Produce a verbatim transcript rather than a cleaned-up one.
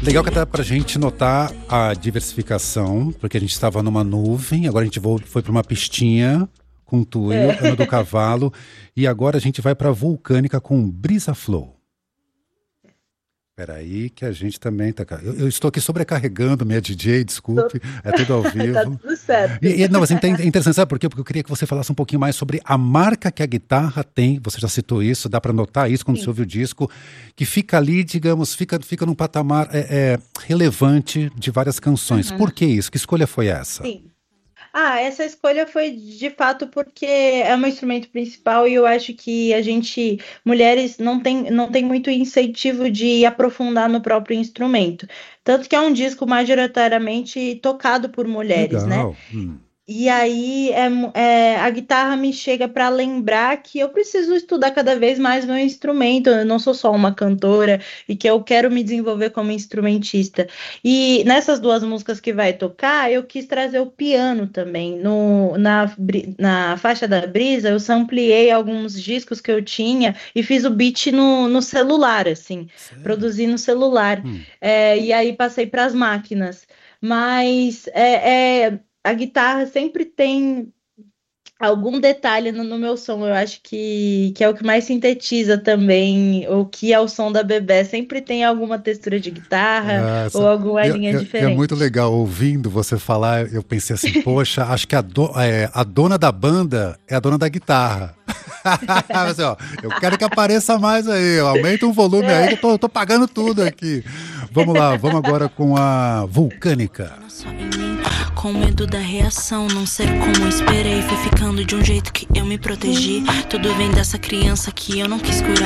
Legal que dá pra gente notar a diversificação, porque a gente estava numa nuvem, agora a gente foi para uma pistinha com Tuyo, é. Ano do Cavalo, e agora a gente vai para Vulcânica com Brisa Flow. Peraí que a gente também tá... Eu, eu estou aqui sobrecarregando minha D J, desculpe, é tudo ao vivo. Tá tudo certo. E, e, não, mas é interessante, sabe por quê? Porque eu queria que você falasse um pouquinho mais sobre a marca que a guitarra tem, você já citou isso, dá para notar isso quando Sim. você ouve o disco, que fica ali, digamos, fica, fica num patamar é, é, relevante de várias canções. Uhum. Por que isso? Que escolha foi essa? Sim. Ah, essa escolha foi de fato porque é o meu instrumento principal e eu acho que a gente, mulheres, não tem, não tem muito incentivo de aprofundar no próprio instrumento. Tanto que é um disco majoritariamente tocado por mulheres, Legal. né? Hum. E aí é, é, a guitarra me chega para lembrar que eu preciso estudar cada vez mais meu instrumento, eu não sou só uma cantora e que eu quero me desenvolver como instrumentista. E nessas duas músicas que vai tocar, eu quis trazer o piano também. No, na, na faixa da Brisa, eu sampleei alguns discos que eu tinha e fiz o beat no, no celular, assim, Sério? Produzi no celular. Hum. É, e aí passei para as máquinas. Mas é... é a guitarra sempre tem algum detalhe no, no meu som, eu acho que, que é o que mais sintetiza também o que é o som da Bebê, sempre tem alguma textura de guitarra Essa, ou alguma eu, linha eu, diferente. É muito legal, ouvindo você falar, eu pensei assim, poxa, acho que a, do, é, a dona da banda é a dona da guitarra. assim, ó, eu quero que apareça mais aí, aumenta o volume é. aí que eu tô, eu tô pagando tudo aqui. Vamos lá, vamos agora com a Vulcânica. Com medo da reação, não ser como eu esperei. Foi ficando de um jeito que eu me protegi. Tudo vem dessa criança que eu não quis curar.